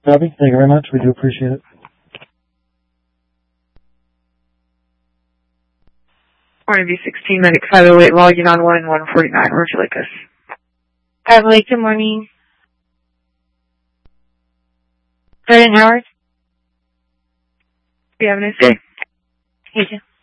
Copy. Thank you very much. We do appreciate it. Morning, V16, Medic 508, logging on 1-149, Roger Lakers. 508, good morning. Jordan Howard. You have a nice day. You too.